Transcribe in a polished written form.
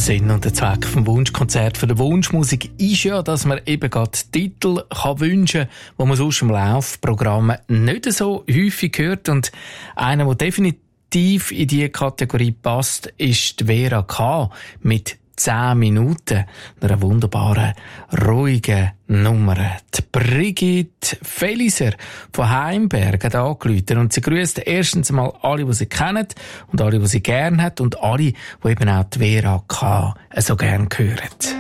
Sinn und der Zweck vom Wunschkonzert für die Wunschmusik ist ja, dass man eben gerade Titel kann wünschen kann, die man sonst im Laufprogramm nicht so häufig hört. Und einer, der definitiv in diese Kategorie passt, ist die Vera K. mit 10 Minuten, einer wunderbaren, ruhigen Nummer. Die Brigitte Feliser von Heimberg hat angerufen und sie grüßt erstens mal alle, die sie kennen und alle, die sie gerne hat und alle, die eben auch die Vera K. so gerne hören.